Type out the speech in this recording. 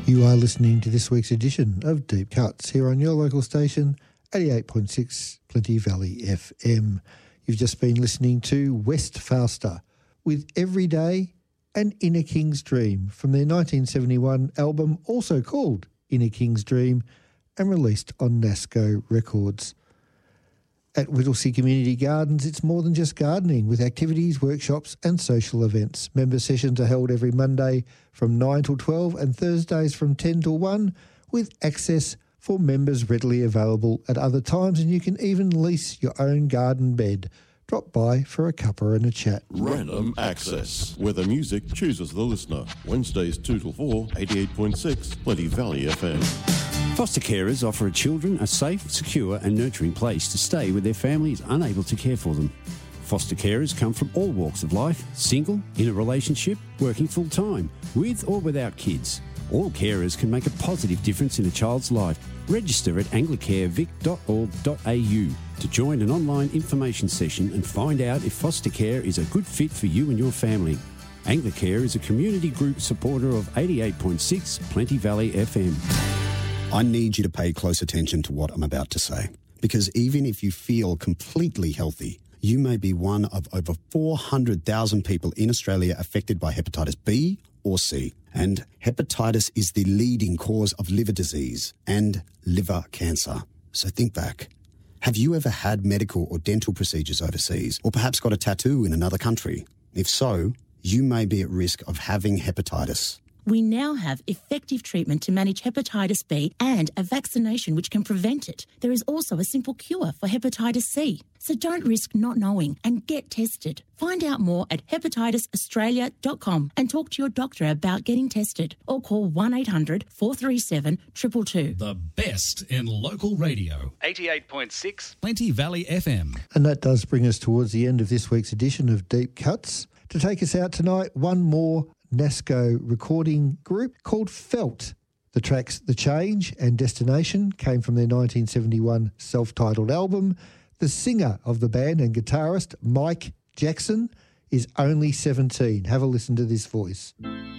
You are listening to this week's edition of Deep Cuts here on your local station, 88.6 Plenty Valley FM. You've just been listening to West Falster with Every Day and Inner King's Dream from their 1971 album, also called Inner King's Dream, and released on NASCO Records. At Whittlesea Community Gardens, it's more than just gardening, with activities, workshops and social events. Member sessions are held every Monday from 9 till 12 and Thursdays from 10 till 1, with access for members readily available at other times, and you can even lease your own garden bed. Drop by for a cuppa and a chat. Random Access, where the music chooses the listener. Wednesdays 2 till 4, 88.6 Plenty Valley FM. Foster carers offer children a safe, secure and nurturing place to stay where their family is unable to care for them. Foster carers come from all walks of life, single, in a relationship, working full-time, with or without kids. All carers can make a positive difference in a child's life. Register at anglicarevic.org.au to join an online information session and find out if foster care is a good fit for you and your family. Anglicare is a community group supporter of 88.6 Plenty Valley FM. I need you to pay close attention to what I'm about to say, because even if you feel completely healthy, you may be one of over 400,000 people in Australia affected by hepatitis B or C. And hepatitis is the leading cause of liver disease and liver cancer. So think back. Have you ever had medical or dental procedures overseas, or perhaps got a tattoo in another country? If so, you may be at risk of having hepatitis. We now have effective treatment to manage hepatitis B and a vaccination which can prevent it. There is also a simple cure for hepatitis C. So don't risk not knowing and get tested. Find out more at hepatitisaustralia.com and talk to your doctor about getting tested, or call 1-800-437-222. The best in local radio. 88.6 Plenty Valley FM. And that does bring us towards the end of this week's edition of Deep Cuts. To take us out tonight, one more NASCO recording group called Felt. The tracks The Change and Destination came from their 1971 self-titled album. The singer of the band and guitarist, Mike Jackson, is only 17. Have a listen to this voice.